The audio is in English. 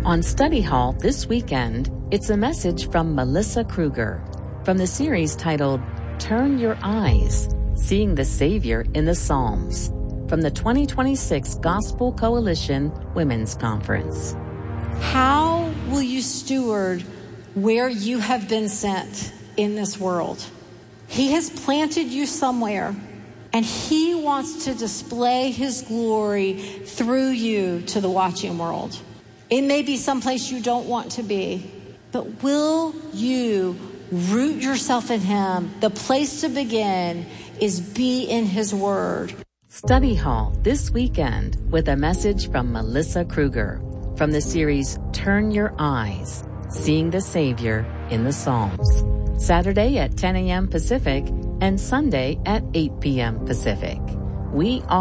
On Study Hall this weekend, it's a message from Melissa Kruger from the series titled Turn Your Eyes, Seeing the Savior in the Psalms, from the 2026 Gospel Coalition Women's Conference. How will you steward where you have been sent in this world? He has planted you somewhere, and he wants to display his glory through you to the watching world. It may be someplace you don't want to be, but will you root yourself in him? The place to begin is be in his word. Study Hall this weekend with a message from Melissa Kruger from the series Turn Your Eyes, Seeing the Savior in the Psalms. Saturday at 10 a.m. Pacific and Sunday at 8 p.m. Pacific. We